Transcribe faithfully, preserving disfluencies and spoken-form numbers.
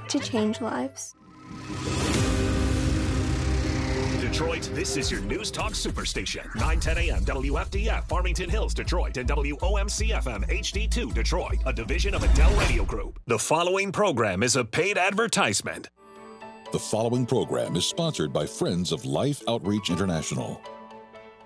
to change lives. Detroit, this is your News Talk Superstation. nine ten a.m. W F D F, Farmington Hills, Detroit, and W O M C F M H D two, Detroit, a division of Adele Radio Group. The following program is a paid advertisement. The following program is sponsored by Friends of Life Outreach International.